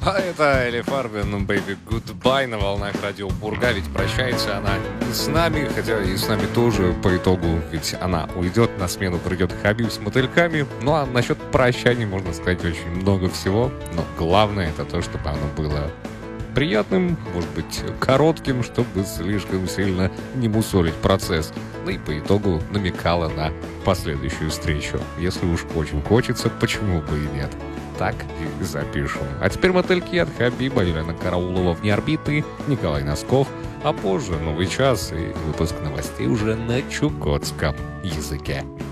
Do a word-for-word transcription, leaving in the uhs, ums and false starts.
А это Элли Фарбин, Baby Goodbye на волнах радио Пурга. Ведь прощается она не с нами, хотя и с нами тоже по итогу, ведь она уйдет, на смену придет Хабиб с мотыльками. Ну а насчет прощаний можно сказать очень много всего, но главное это то, чтобы оно было приятным, может быть, коротким, чтобы слишком сильно не мусолить процесс. Ну и по итогу намекала на последующую встречу. Если уж очень хочется, почему бы и нет. Так и запишем. А теперь мотыльки от Хабиба, Елена Караулова вне орбиты, Николай Носков, а позже новый час и выпуск новостей уже на чукотском языке.